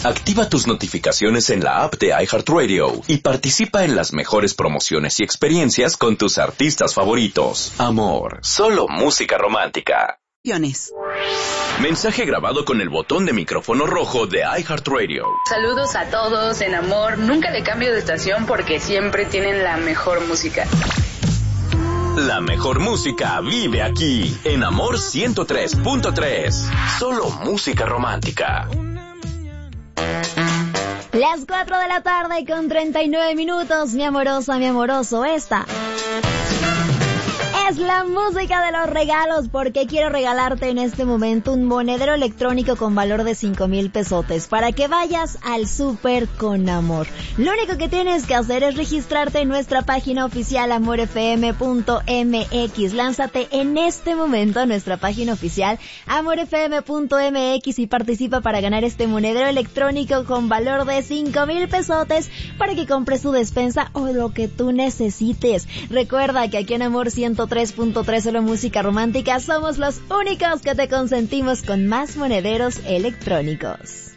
Activa tus notificaciones en la app de iHeartRadio y participa en las mejores promociones y experiencias con tus artistas favoritos. Amor, solo música romántica. Mensaje grabado con el botón de micrófono rojo de iHeartRadio. Saludos a todos en Amor. Nunca le cambio de estación porque siempre tienen la mejor música. La mejor música vive aquí, en Amor 103.3. Solo música romántica. Las 4 de la tarde con 39 minutos, mi amorosa, mi amoroso, esta es la música de los regalos, porque quiero regalarte en este momento un monedero electrónico con valor de 5,000 pesotes para que vayas al súper con amor. Lo único que tienes que hacer es registrarte en nuestra página oficial amorfm.mx. Lánzate en este momento a nuestra página oficial amorfm.mx y participa para ganar este monedero electrónico con valor de 5,000 pesotes para que compres tu despensa o lo que tú necesites. Recuerda que aquí en Amor 103.3 solo música romántica somos los únicos que te consentimos con más monederos electrónicos.